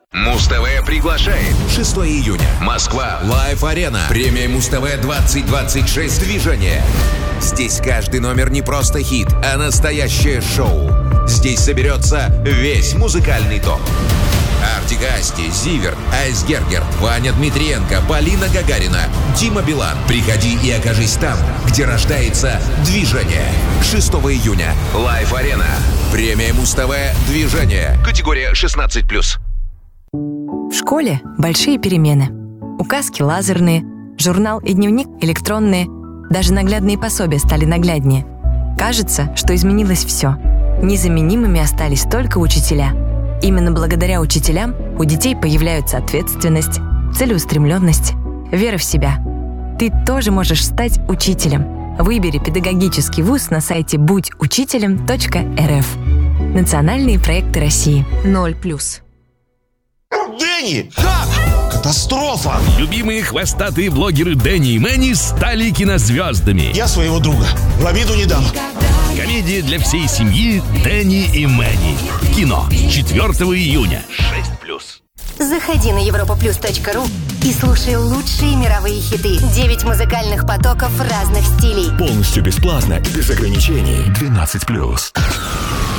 Муз-ТВ приглашает. 6 июня. Москва. Лайв-арена. Премия Муз-ТВ 2026. Движение. Здесь каждый номер не просто хит, а настоящее шоу. Здесь соберется весь музыкальный топ. Артик Асти, Зиверт, Айсгергер, Ваня Дмитриенко, Полина Гагарина, Дима Билан. Приходи и окажись там, где рождается движение. 6 июня. Лайв-арена. Премия Муз-ТВ «Движение». Категория 16+. В школе большие перемены. Указки лазерные, журнал и дневник электронные. Даже наглядные пособия стали нагляднее. Кажется, что изменилось все. Незаменимыми остались только учителя. Именно благодаря учителям у детей появляются ответственность, целеустремленность, вера в себя. Ты тоже можешь стать учителем. Выбери педагогический вуз на сайте будьучителем.рф. Национальные проекты России. 0+. Дэнни! Как? Катастрофа! Любимые хвостатые блогеры Дэнни и Мэнни стали кинозвездами. Я своего друга в обиду не дам. Комедия для всей семьи «Дэнни и Мэнни». В кино 4 июня. 6+. Заходи на europaplus.ru и слушай лучшие мировые хиты. 9 музыкальных потоков разных стилей. Полностью бесплатно, без ограничений. 12+.